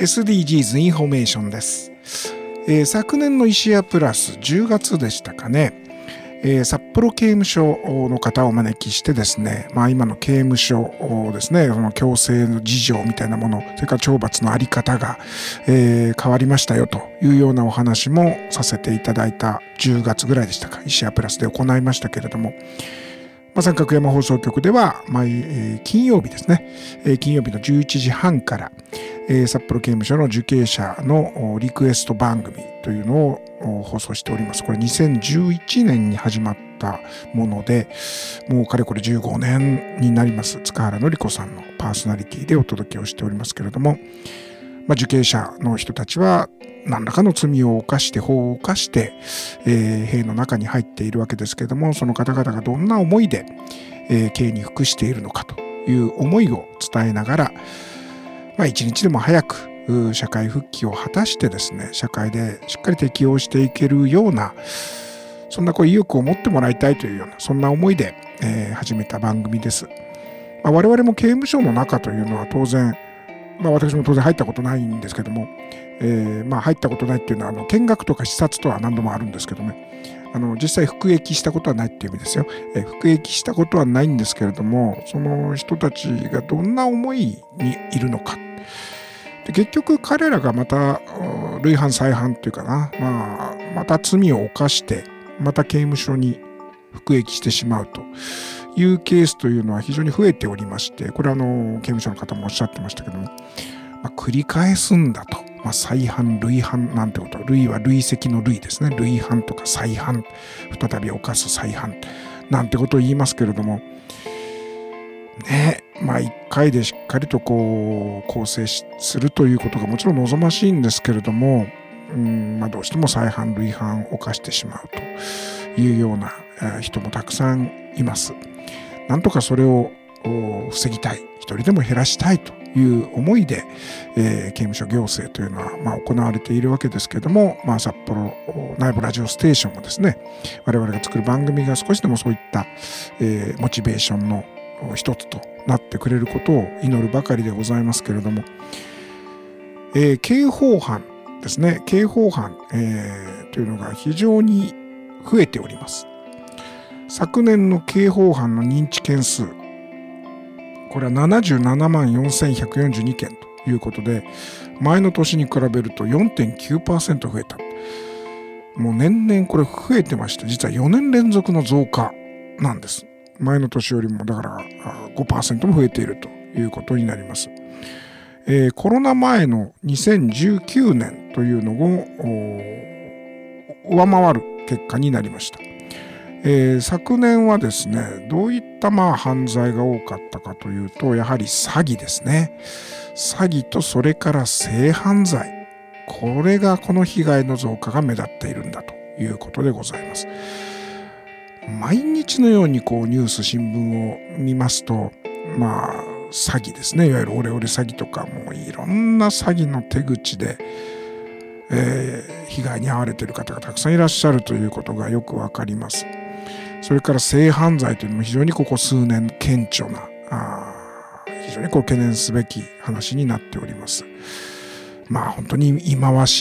SDGs インフォメーションです。昨年の石屋プラス10月でしたかね、札幌刑務所の方をお招きしてですね、今の刑務所ですね、その強制の事情みたいなもの、それから懲罰のあり方が、変わりましたよというようなお話もさせていただいた10月ぐらいでしたか、石屋プラスで行いましたけれども、三角山放送局では金曜日ですね、金曜日の11時半から、札幌刑務所の受刑者のリクエスト番組というのを放送しております。これ2011年に始まったもので、もうかれこれ15年になります。塚原紀子さんのパーソナリティでお届けをしておりますけれども、受刑者の人たちは何らかの罪を犯して法を犯して、刑の中に入っているわけですけれども、その方々がどんな思いで、刑に服しているのかという思いを伝えながら、一日でも早く社会復帰を果たしてですね、社会でしっかり適応していけるような、そんな意欲を持ってもらいたいというような、そんな思いで、始めた番組です。我々も刑務所の中というのは当然、私も当然入ったことないんですけども、入ったことないっていうのは見学とか視察とは何度もあるんですけどね、実際服役したことはないっていう意味ですよ。服役したことはないんですけれども、その人たちがどんな思いにいるのか。で、結局彼らがまた累犯再犯っていうかな、また罪を犯してまた刑務所に服役してしまうというケースというのは非常に増えておりまして、これは刑務所の方もおっしゃってましたけども、繰り返すんだと、再犯累犯なんてこと、累は累積の累ですね、累犯とか再犯、再び犯す再犯なんてことを言いますけれどもね、一回でしっかりと構成するということがもちろん望ましいんですけれども、どうしても再犯累犯を犯してしまうというような人もたくさんいます。なんとかそれを防ぎたい、一人でも減らしたいという思いで、刑務所行政というのは行われているわけですけれども、札幌内部ラジオステーションもですね、我々が作る番組が少しでもそういった、モチベーションの一つとなってくれることを祈るばかりでございますけれども、刑法犯ですね、刑法犯、というのが非常に増えております。昨年の刑法犯の認知件数、これは77万4142件ということで、前の年に比べると 4.9% 増えた。もう年々これ増えてまして、実は4年連続の増加なんです。前の年よりもだから 5% も増えているということになります。コロナ前の2019年というのを上回る結果になりました。昨年はですね、どういった犯罪が多かったかというと、やはり詐欺ですね。詐欺とそれから性犯罪。これがこの被害の増加が目立っているんだということでございます。毎日のようにニュース新聞を見ますと、詐欺ですね。いわゆるオレオレ詐欺とか、もういろんな詐欺の手口で、被害に遭われている方がたくさんいらっしゃるということがよくわかります。それから性犯罪というのも非常にここ数年顕著な、非常に懸念すべき話になっております。本当に忌まわし